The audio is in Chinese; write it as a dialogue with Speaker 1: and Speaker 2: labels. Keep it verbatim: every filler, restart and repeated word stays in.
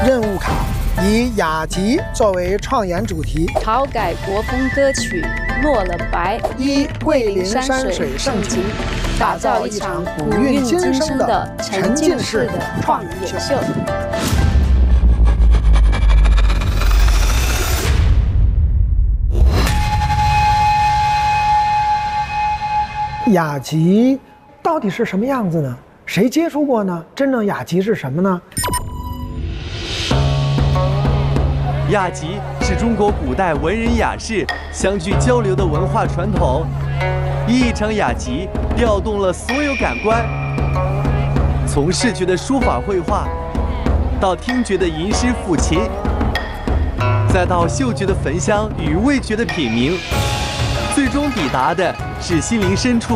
Speaker 1: 任务卡以雅集作为创演主题，
Speaker 2: 考改国风歌曲《落了白》。
Speaker 1: 一桂林山水盛景，
Speaker 2: 打造一场古韵今生的沉浸式的创意演秀。
Speaker 1: 雅集到底是什么样子呢？谁接触过呢？真正雅集是什么呢？
Speaker 3: 雅集是中国古代文人雅士相聚交流的文化传统。一场雅集调动了所有感官，从视觉的书法绘画，到听觉的吟诗抚琴，再到嗅觉的焚香与味觉的品茗，最终抵达的是心灵深处